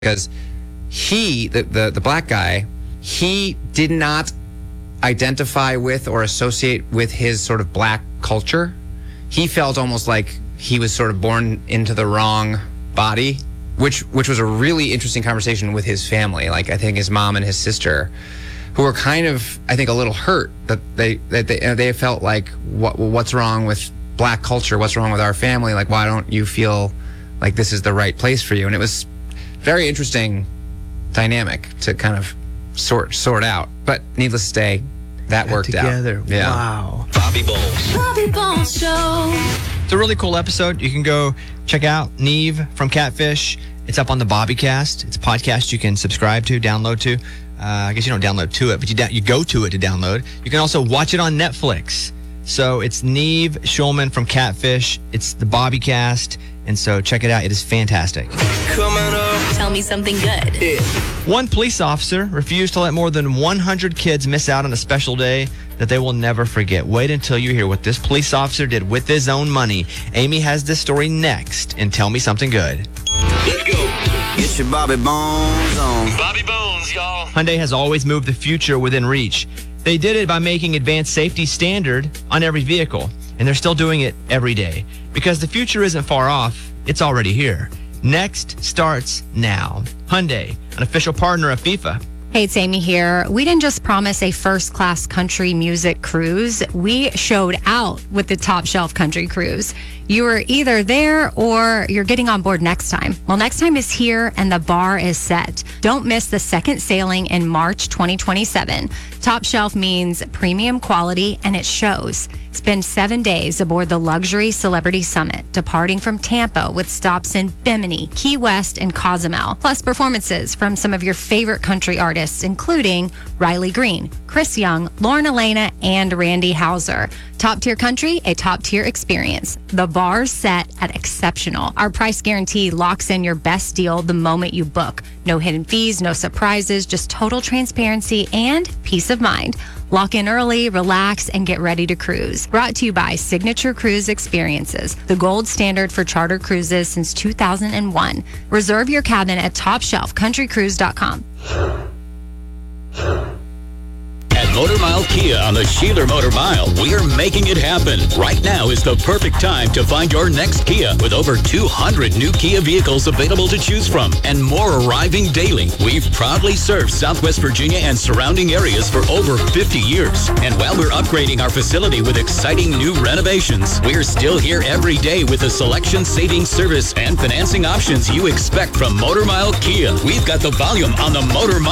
because the black guy, he did not identify with or associate with his sort of black culture. He felt almost like he was sort of born into the wrong body, which was a really interesting conversation with his family. Like, I think his mom and his sister, who were kind of, I think, a little hurt that they felt like, what's wrong with black culture? What's wrong with our family? Like, why don't you feel like this is the right place for you? And it was very interesting dynamic to kind of sort out. But needless to say, that worked together. out. Yeah. Wow. Bobby Bones Show. It's a really cool episode. You can go check out Neve from Catfish. It's up on the Bobbycast. It's a podcast you can subscribe to, download to. I guess you don't download to it, but you go to it to download. You can also watch it on Netflix. So it's Neve Schulman from Catfish. It's the Bobbycast. And so check it out. It is fantastic. Tell me something good. Yeah. One police officer refused to let more than 100 kids miss out on a special day that they will never forget. Wait until you hear what this police officer did with his own money. Amy has this story next in Tell Me Something Good. Let's go. Get your Bobby Bones on. Bobby Bones, y'all. Hyundai has always moved the future within reach. They did it by making advanced safety standard on every vehicle, and they're still doing it every day. Because the future isn't far off, it's already here. Next starts now. Hyundai, an official partner of FIFA. Hey, it's Amy here. We didn't just promise a first-class country music cruise. We showed out with the Top Shelf Country Cruise. You were either there or you're getting on board next time. Well, next time is here and the bar is set. Don't miss the second sailing in March 2027. Top Shelf means premium quality, and it shows. Spend 7 days aboard the Luxury Celebrity Summit, departing from Tampa with stops in Bimini, Key West, and Cozumel. Plus performances from some of your favorite country artists, including Riley Green, Chris Young, Lauren Elena, and Randy Houser. Top tier country, a top tier experience. The bar's set at exceptional. Our price guarantee locks in your best deal the moment you book. No hidden fees, no surprises, just total transparency and peace of mind. Lock in early, relax, and get ready to cruise. Brought to you by Signature Cruise Experiences, the gold standard for charter cruises since 2001. Reserve your cabin at TopShelfCountryCruise.com. At Motor Mile Kia on the Sheeler Motor Mile, we're making it happen. Right now is the perfect time to find your next Kia with over 200 new Kia vehicles available to choose from and more arriving daily. We've proudly served Southwest Virginia and surrounding areas for over 50 years. And while we're upgrading our facility with exciting new renovations, we're still here every day with the selection, saving service, and financing options you expect from Motor Mile Kia. We've got the volume on the Motor Mile.